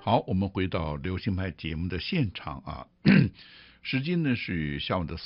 好，我们回到流行派节目的现场啊，时间呢是下午的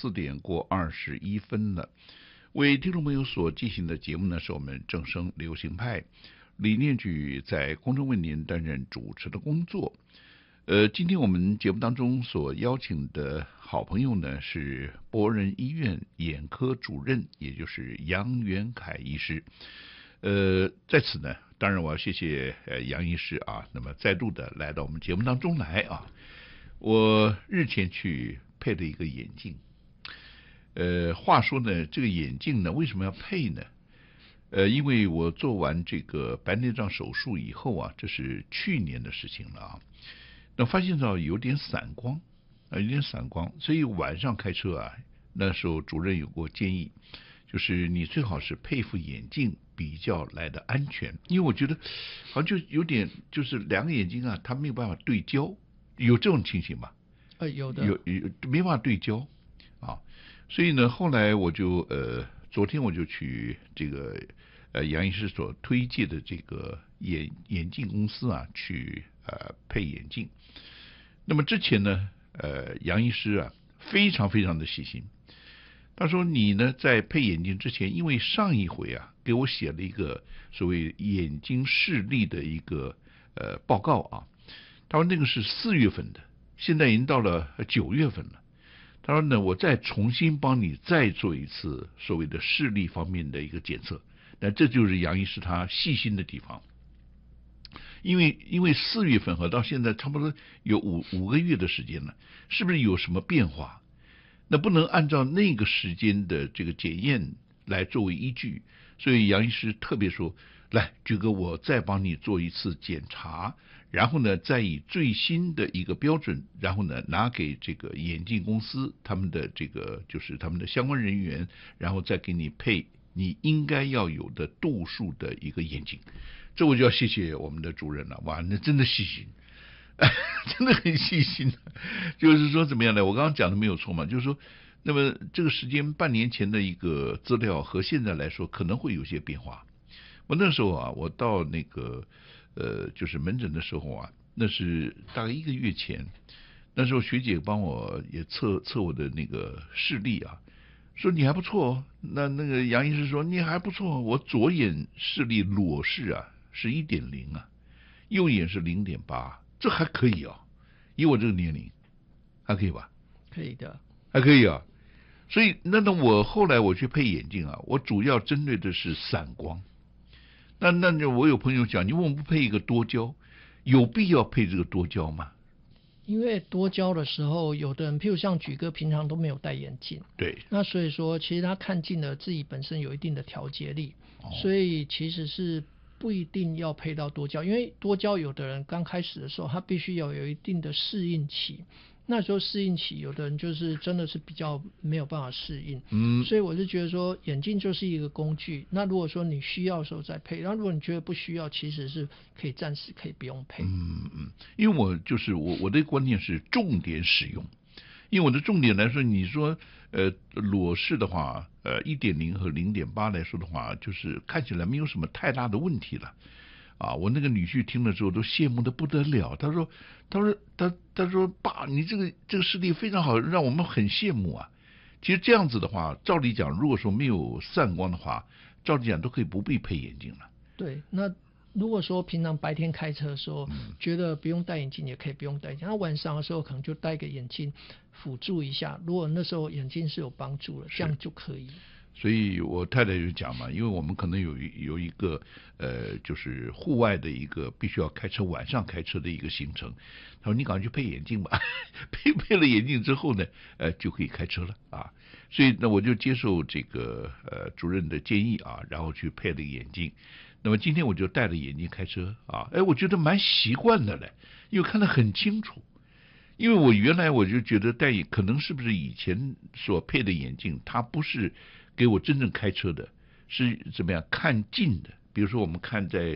4:21了。为听众朋友所进行的节目呢，是我们正声流行派李念举在空中为您担任主持的工作。今天我们节目当中所邀请的好朋友呢，是博仁医院眼科主任，也就是杨元凯医师。在此呢，当然我要谢谢杨医师啊，那么再度的来到我们节目当中来啊。我日前去配了一个眼镜，话说呢，这个眼镜呢为什么要配呢？因为我做完这个白内障手术以后啊，这是去年的事情了啊，那发现到有点散光，所以晚上开车啊，那时候主任有过建议，就是你最好是配副眼镜比较来的安全，因为我觉得好像就有点就是两个眼睛啊，它没有办法对焦，有这种情形吧？ 有的， 有没办法对焦啊，所以呢，后来我就昨天我就去这个杨医师所推荐的这个眼镜公司啊去配眼镜。那么之前呢，杨医师啊非常非常的细心。他说你呢在配眼镜之前，因为上一回啊给我写了一个所谓眼睛视力的一个报告啊，他说那个是4月份的，现在已经到了9月份了。他说呢，我再重新帮你再做一次所谓的视力方面的一个检测。那这就是杨医师他细心的地方。因为4月份和到现在差不多有五个月的时间了，是不是有什么变化？那不能按照那个时间的这个检验来作为依据，所以杨医师特别说，来举哥，我再帮你做一次检查，然后呢再以最新的一个标准，然后呢拿给这个眼镜公司他们的这个就是他们的相关人员，然后再给你配你应该要有的度数的一个眼镜。这我就要谢谢我们的主任了，哇，那真的细心。真的很细心，就是说怎么样呢？我刚刚讲的没有错嘛，就是说，那么这个时间半年前的一个资料和现在来说可能会有些变化。我那时候啊，我到那个就是门诊的时候啊，那是大概1个月前，那时候学姐帮我也测我的那个视力啊，说你还不错哦。那个杨医师说你还不错，我左眼视力裸视啊是1.0啊，右眼是0.8。这还可以啊，以我这个年龄，还可以吧？ 可以的， 还可以啊。所以那我后来我去配眼镜啊，我主要针对的是散光。那我有朋友讲，你为什么不配一个多焦？有必要配这个多焦吗？ 因为多焦的时候，有的人譬如像举哥平常都没有戴眼镜， 对， 那所以说其实他看近了自己本身有一定的调节力，所以其实是不一定要配到多焦，因为多焦有的人刚开始的时候他必须要有一定的适应期，那时候适应期有的人就是真的是比较没有办法适应，所以我是觉得说眼镜就是一个工具，那如果说你需要的时候再配，然后如果你觉得不需要，其实是可以暂时可以不用配。 因为我的观念是重点使用。因为我的重点来说，你说裸视的话，1.0和0.8来说的话，就是看起来没有什么太大的问题了啊。我那个女婿听了之后都羡慕的不得了，他说爸，你这个视力非常好，让我们很羡慕啊。其实这样子的话，照理讲，如果说没有散光的话，照理讲都可以不必配眼镜了。 对，那如果说平常白天开车的时候，觉得不用戴眼镜也可以不用戴眼镜，那晚上的时候可能就戴个眼镜辅助一下，如果那时候眼镜是有帮助的，这样就可以。 所以我太太就讲嘛，因为我们可能有一个就是户外的一个必须要开车，晚上开车的一个行程，他说你赶快去配眼镜吧，配了眼镜之后呢，就可以开车了啊。所以呢，我就接受这个主任的建议啊，然后去配了眼镜。那么今天我就戴着眼镜开车啊，我觉得蛮习惯的嘞，因为看得很清楚。因为我原来我就觉得戴眼可能是不是以前所配的眼镜，它不是给我真正开车的，是怎么样看近的。比如说我们看在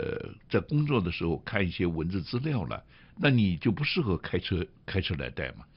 工作的时候看一些文字资料了，那你就不适合开车来戴嘛。